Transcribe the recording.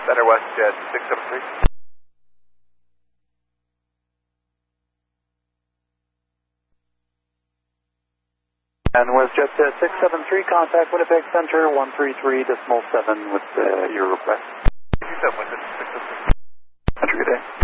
Center WestJet 673. And WestJet 673, contact Winnipeg Center 133.7 with your request. 673. Have a good day.